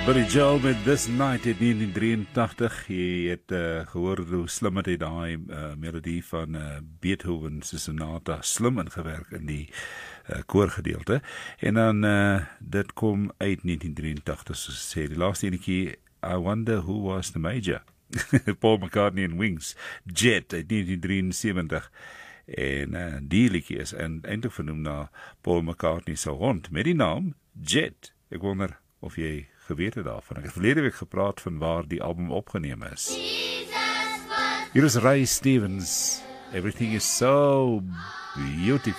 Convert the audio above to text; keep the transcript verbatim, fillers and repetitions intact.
Billy Joel met This Night in negentien drieëntagtig. Jy het uh, gehoor hoe slim het hy daai uh, melodie van uh, Beethoven se sonata slim ingewerk in die uh, koorgedeelte. En dan uh, dit kom uit negentien drieëntagtig, soos sê die laaste enetjie, I Wonder Who Was the Major. Paul McCartney en Wings, Jet uit negentien drieënsewentig. En uh, die liedjie is eintlik vernoem na Paul McCartney se hond met die naam Jet. Ek wonder of jy geweet het daarvan. Ek het verlede week gepraat van waar die album opgeneem is. Hier is Ray Stevens. Everything is so beautiful.